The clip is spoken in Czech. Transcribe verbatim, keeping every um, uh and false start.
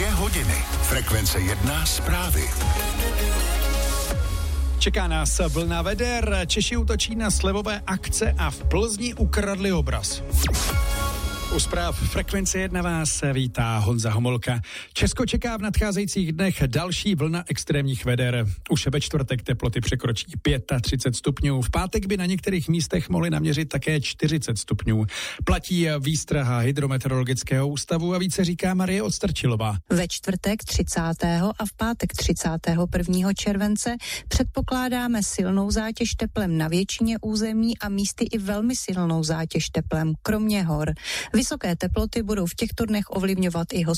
Dvě hodiny. Frekvence jedna zprávy. Čeká nás vlna veder, Češi útočí na slevové akce a v Plzni ukradli obraz. U zpráv Frekvence jedna vás vítá Honza Homolka. Česko čeká v nadcházejících dnech další vlna extrémních veder. Už ve čtvrtek teploty překročí třicet pět stupňů. V pátek by na některých místech mohli naměřit také čtyřicet stupňů. Platí výstraha Hydrometeorologického ústavu a více říká Marie Odstrčilová. Ve čtvrtek třicátého a v pátek třicátého prvního července předpokládáme silnou zátěž teplem na většině území a místy i velmi silnou zátěž teplem, kromě hor. Vysoké teploty budou v těchto dnech ovlivňovat i hospodářství.